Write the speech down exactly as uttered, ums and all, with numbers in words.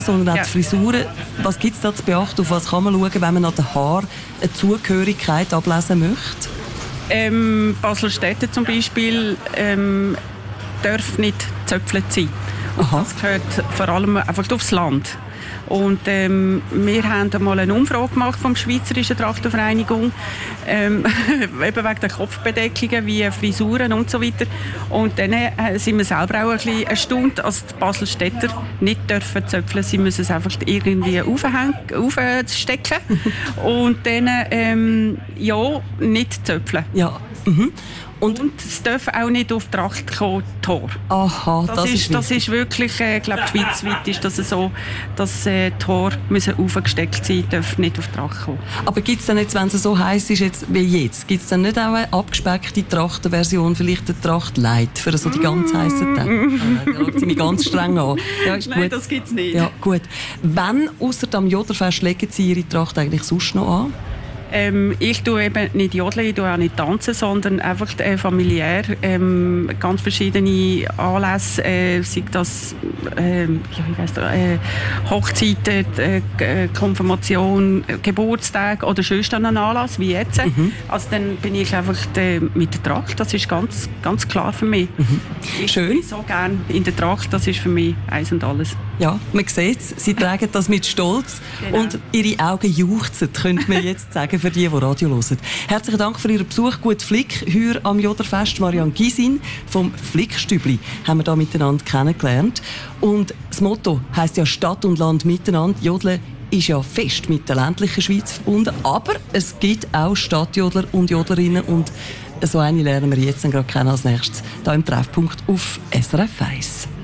sondern auch Ja. die Frisuren. Was gibt es da zu beachten? Auf was kann man schauen, wenn man an den Haaren eine Zugehörigkeit ablesen möchte? Ähm, Basel-Städte zum Beispiel ähm, darf nicht zöpfelt sein. Aha. Das gehört vor allem einfach aufs Land. Und ähm, wir haben einmal eine Umfrage gemacht vom Schweizerischen Trachtenvereinigung, ähm, eben wegen der Kopfbedeckungen wie Frisuren und so weiter. Und dann äh, sind wir selber auch ein bisschen erstaunt, dass die Baselstädter nicht dürfen zöpfeln. Sie müssen es einfach irgendwie aufhängen, aufstecken und dann ähm, ja, nicht zöpfeln. Ja. Mhm. Und, Und es darf auch nicht auf die Tracht kommen, die Haare. aha, Das, das, ist, ist das ist wirklich, äh, ich glaube, schweizweit ist das so, dass äh, die Haare müssen aufgesteckt sein, dürfen nicht auf die Tracht kommen. Aber gibt es dann jetzt, wenn es so heiß ist jetzt, wie jetzt, gibt es dann nicht auch eine abgespeckte Trachtenversion, vielleicht eine Tracht Light für so die ganz heißen Tage? Da schaut sie mich ganz streng an. Ja, ist Nein, gut. das gibt es nicht. Ja, gut. Wann, ausser am Joderfest, legen Sie Ihre Tracht eigentlich sonst noch an? Ähm, ich tue eben nicht jodeln, ich tue auch nicht tanzen, sondern einfach äh, familiär ähm, ganz verschiedene Anlässe, äh, sei das äh, ja, wie heisst das, äh, Hochzeiten, äh, Konfirmation, Geburtstag oder sonst einen Anlass wie jetzt. Mhm. Also dann bin ich einfach äh, mit der Tracht, das ist ganz, ganz klar für mich. Mhm. Ich Schön. bin so gerne in der Tracht, das ist für mich eins und alles. Ja, man sieht es. Sie tragen das mit Stolz. Genau. Und Ihre Augen juchzen, könnte man jetzt sagen, für die, die Radio hören. Herzlichen Dank für Ihren Besuch. Gut Flick, hier am Joderfest. Marianne Gysin vom Flickstübli haben wir da miteinander kennengelernt. Und das Motto heisst ja Stadt und Land miteinander. Jodeln ist ja fest mit der ländlichen Schweiz verbunden. Aber es gibt auch Stadtjodler und Jodlerinnen. Und so eine lernen wir jetzt gerade kennen als nächstes hier im Treffpunkt auf S R F eins.